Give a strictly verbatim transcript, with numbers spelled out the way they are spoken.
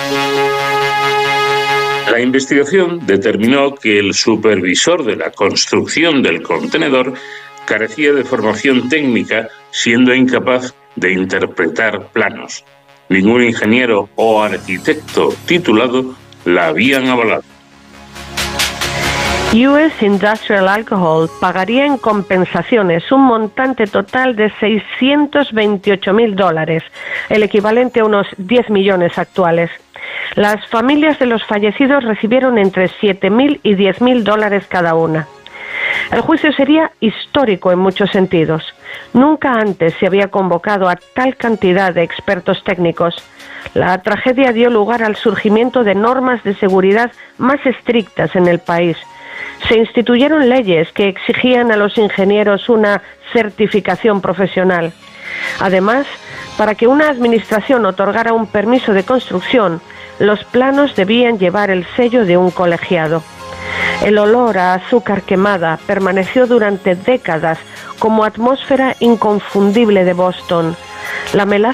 La investigación determinó que el supervisor de la construcción del contenedor carecía de formación técnica, siendo incapaz de interpretar planos. Ningún ingeniero o arquitecto titulado la habían avalado. U S Industrial Alcohol pagaría en compensaciones un montante total de seiscientos veintiocho mil dólares, el equivalente a unos diez millones actuales. Las familias de los fallecidos recibieron entre siete mil y diez mil dólares cada una. El juicio sería histórico en muchos sentidos. Nunca antes se había convocado a tal cantidad de expertos técnicos. La tragedia dio lugar al surgimiento de normas de seguridad más estrictas en el país. Se instituyeron leyes que exigían a los ingenieros una certificación profesional. Además, para que una administración otorgara un permiso de construcción, los planos debían llevar el sello de un colegiado. El olor a azúcar quemada permaneció durante décadas como atmósfera inconfundible de Boston. La melaza